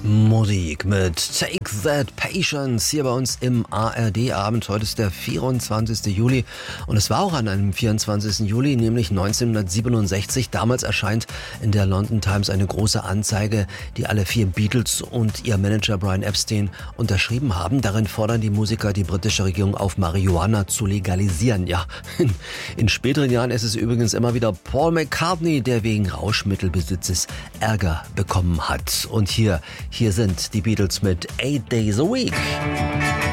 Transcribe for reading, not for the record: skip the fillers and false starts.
Musik mit Take That Patience hier bei uns im ARD-Abend. Heute ist der 24. Juli und es war auch an einem 24. Juli, nämlich 1967. Damals erscheint in der London Times eine große Anzeige, die alle 4 Beatles und ihr Manager Brian Epstein unterschrieben haben. Darin fordern die Musiker die britische Regierung auf, Marihuana zu legalisieren. Ja, in späteren Jahren ist es übrigens immer wieder Paul McCartney, der wegen Rauschmittelbesitzes Ärger bekommen hat. Und hier sind die Beatles mit 8 Days a Week.